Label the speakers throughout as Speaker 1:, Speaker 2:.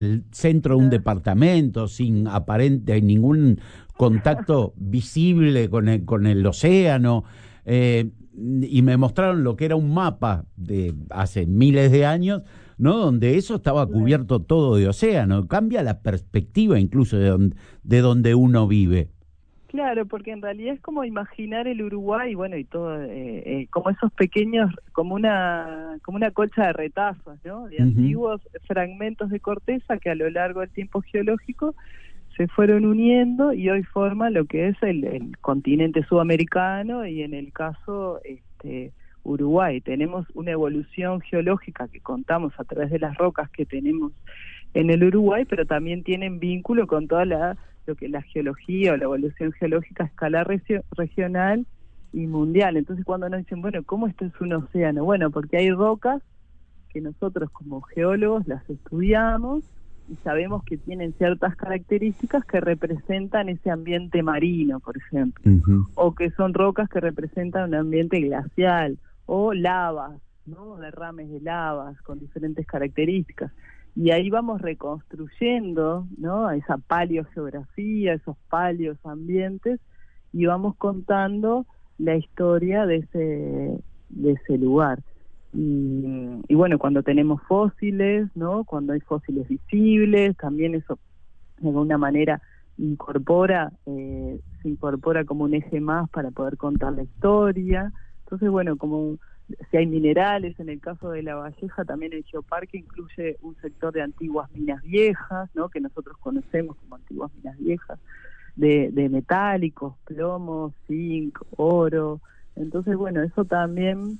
Speaker 1: el centro de un departamento, sin aparente ningún contacto visible con el océano, y me mostraron lo que era un mapa de hace miles de años, ¿no? Donde eso estaba cubierto todo de océano. Cambia la perspectiva incluso de donde uno vive.
Speaker 2: Claro, porque en realidad es como imaginar el Uruguay, bueno, y todo, como esos pequeños, como una colcha de retazos, ¿no? De antiguos fragmentos de corteza que a lo largo del tiempo geológico se fueron uniendo y hoy forman lo que es el continente sudamericano y en el caso Uruguay. Tenemos una evolución geológica que contamos a través de las rocas que tenemos en el Uruguay, pero también tienen vínculo con toda lo que la geología o la evolución geológica a escala regional y mundial. Entonces cuando nos dicen, bueno, ¿cómo esto es un océano? Bueno, porque hay rocas que nosotros como geólogos las estudiamos y sabemos que tienen ciertas características que representan ese ambiente marino, por ejemplo, o que son rocas que representan un ambiente glacial, o lavas, ¿no? Derrames de lavas con diferentes características. Y ahí vamos reconstruyendo, ¿no? Esa paleogeografía, esos paleos ambientes, y vamos contando la historia de ese lugar. Y bueno, cuando tenemos fósiles, ¿no? Cuando hay fósiles visibles, también eso de alguna manera se incorpora como un eje más para poder contar la historia. Entonces, bueno, como si hay minerales, en el caso de La Valleja también el geoparque incluye un sector de antiguas minas viejas, ¿no? Que nosotros conocemos como antiguas minas viejas, de metálicos, plomo, zinc, oro. Entonces, bueno, eso también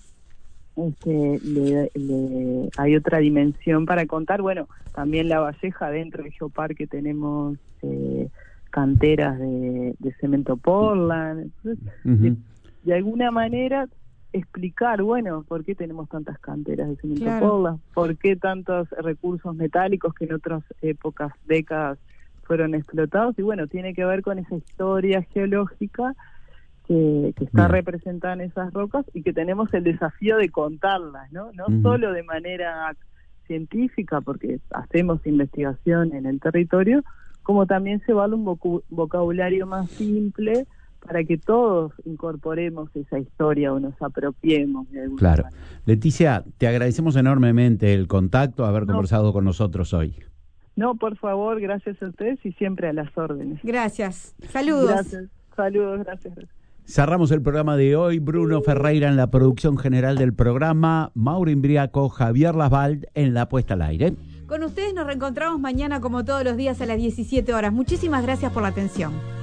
Speaker 2: hay otra dimensión para contar. Bueno, también La Valleja, dentro del geoparque tenemos canteras de cemento Portland. Entonces, de alguna manera explicar, bueno, por qué tenemos tantas canteras de cemento Portland, por qué tantos recursos metálicos que en otras épocas, décadas, fueron explotados, y bueno, tiene que ver con esa historia geológica que está representada en esas rocas y que tenemos el desafío de contarlas, ¿no? No solo de manera científica, porque hacemos investigación en el territorio, como también se vale un vocabulario más simple para que todos incorporemos esa historia o nos apropiemos de alguna manera.
Speaker 1: Leticia, te agradecemos enormemente el contacto, haber conversado con nosotros hoy.
Speaker 2: No, por favor, gracias a ustedes y siempre a las órdenes.
Speaker 3: Gracias. Saludos.
Speaker 2: Gracias. Saludos, gracias.
Speaker 1: Cerramos el programa de hoy. Bruno Ferreira en la producción general del programa, Mauro Imbriaco, Javier Lasvald en la puesta al aire.
Speaker 3: Con ustedes nos reencontramos mañana como todos los días a las 17 horas. Muchísimas gracias por la atención.